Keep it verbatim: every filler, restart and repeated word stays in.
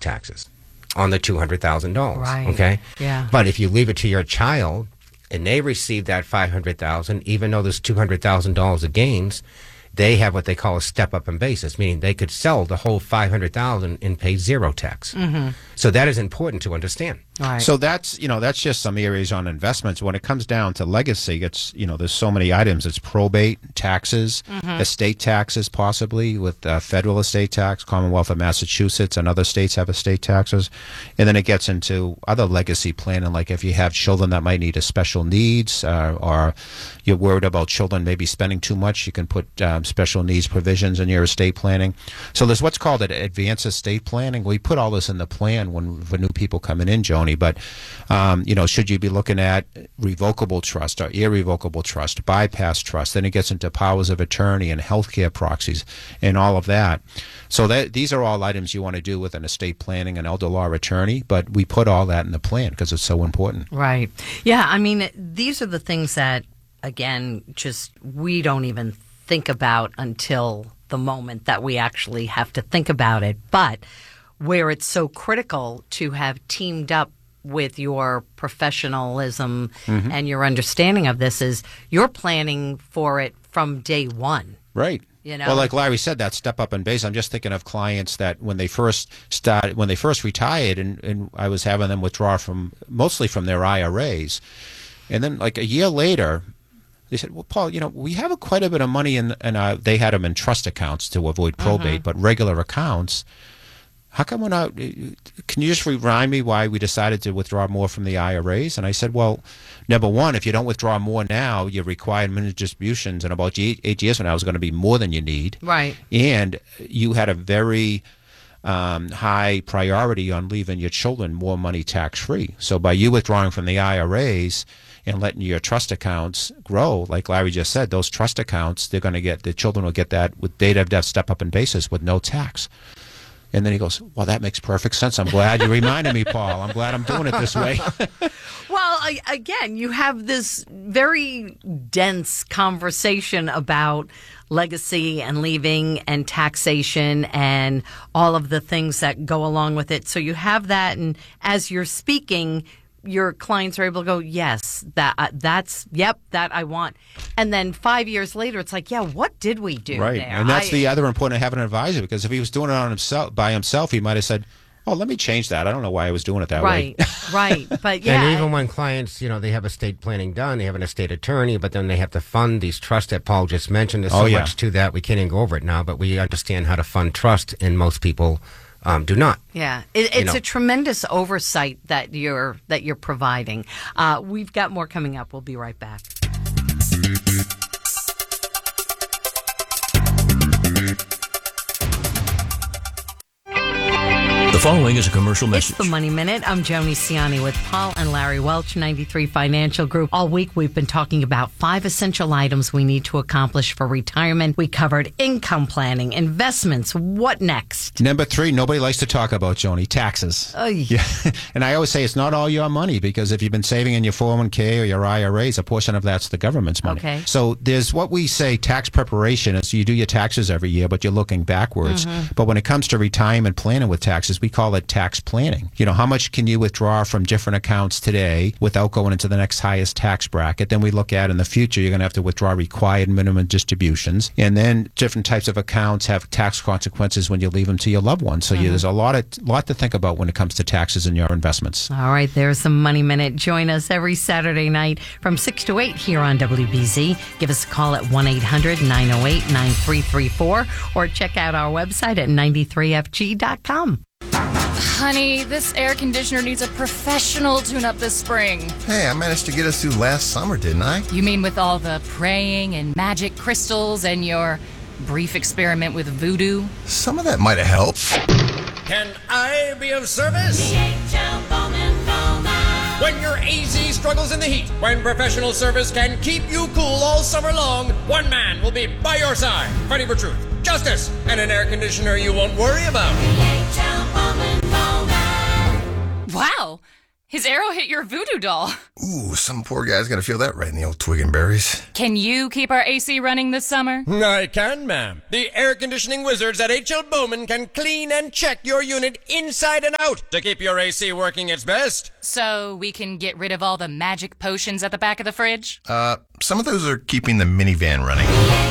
taxes on the two hundred thousand dollars. Right. Okay? Yeah. But if you leave it to your child and they receive that five hundred thousand dollars, even though there's two hundred thousand dollars of gains, they have what they call a step-up in basis, meaning they could sell the whole five hundred thousand dollars and pay zero tax. Mm-hmm. So that is important to understand. Right. So that's, you know, that's just some areas on investments. When it comes down to legacy, it's, you know, there's so many items. It's probate, taxes, Mm-hmm. estate taxes, possibly with uh, federal estate tax, Commonwealth of Massachusetts, and other states have estate taxes. And then it gets into other legacy planning, like if you have children that might need a special needs, uh, or you're worried about children maybe spending too much, you can put um, special needs provisions in your estate planning. So there's what's called an advanced estate planning. We put all this in the plan when for new people coming in, Joni. But, um, you know, should you be looking at revocable trust or irrevocable trust, bypass trust? Then it gets into powers of attorney and healthcare proxies and all of that. So that these are all items you want to do with an estate planning and elder law attorney. But we put all that in the plan because it's so important. Right. Yeah. I mean, these are the things that, again, just we don't even think about until the moment that we actually have to think about it. But where it's so critical to have teamed up with your professionalism Mm-hmm. and your understanding of this is you're planning for it from day one. Right. You know? Well, like Larry said, that step up in base. I'm just thinking of clients that when they first started, when they first retired, and, and I was having them withdraw from mostly from their I R As, and then like a year later, they said, "Well, Paul, you know, we have a, quite a bit of money in," and uh, they had them in trust accounts to avoid probate, but regular accounts. How come we're not? Can you just remind me why we decided to withdraw more from the I R As? And I said, well, number one, if you don't withdraw more now, your required minimum distributions in about eight, eight years from now is going to be more than you need. Right. And you had a very um, high priority on leaving your children more money tax-free. So by you withdrawing from the I R As and letting your trust accounts grow, like Larry just said, those trust accounts, they're going to get, the children will get that with date of death step up in basis with no tax. And then he goes, well, that makes perfect sense. I'm glad you reminded me, Paul. I'm glad I'm doing it this way. Well, I, again, you have this very dense conversation about legacy and leaving and taxation and all of the things that go along with it. So you have that, and as you're speaking, your clients are able to go, yes, that uh, that's, yep, that I want. And then five years later, it's like, yeah, what did we do Right. there? And that's I, the other important of having an advisor, because if he was doing it on himself by himself, he might have said, oh, let me change that. I don't know why I was doing it that right, way. right. But yeah. And even when clients, you know, they have estate planning done, they have an estate attorney, but then they have to fund these trusts that Paul just mentioned. There's so Oh, yeah. much to that. We can't even go over it now, but we understand how to fund trust, and most people um, do not. Yeah, it, You it's know. a tremendous oversight that you're that you're providing. Uh, we've got more coming up. We'll be right back. The following is a commercial message. It's the Money Minute. I'm Joni Ciani with Paul and Larry Welch, ninety-three Financial Group. All week we've been talking about five essential items we need to accomplish for retirement. We covered income planning, investments. What next? Number three, nobody likes to talk about, Joni, taxes. Oy. Yeah. And I always say it's not all your money, because if you've been saving in your four oh one k or your I R As, a portion of that's the government's money. Okay. So there's what we say tax preparation is you do your taxes every year, but you're looking backwards. Mm-hmm. But when it comes to retirement planning with taxes, we call it tax planning. You know, how much can you withdraw from different accounts today without going into the next highest tax bracket? Then we look at in the future, you're going to have to withdraw required minimum distributions. And then different types of accounts have tax consequences when you leave them to your loved ones. So Mm-hmm. you, there's a lot of lot to think about when it comes to taxes and your investments. All right, there's the Money Minute. Join us every Saturday night from six to eight here on W B Z. Give us a call at one eight hundred nine oh eight nine three three four or check out our website at ninety-three F G dot com. Honey, this air conditioner needs a professional tune-up this spring. Hey, I managed to get us through last summer, didn't I? You mean with all the praying and magic crystals and your brief experiment with voodoo? Some of that might have helped. Can I be of service? When your A Z struggles in the heat, when professional service can keep you cool all summer long, one man will be by your side, fighting for truth, justice, and an air conditioner you won't worry about. Wow, His arrow hit your voodoo doll. Ooh, some poor guy's gonna feel that right in the old twig and berries. Can you keep our A C running this summer? I can, ma'am. The air conditioning wizards at H L Bowman can clean and check your unit inside and out to keep your A C working its best. So we can get rid of all the magic potions at the back of the fridge? Uh, some of those are keeping the minivan running.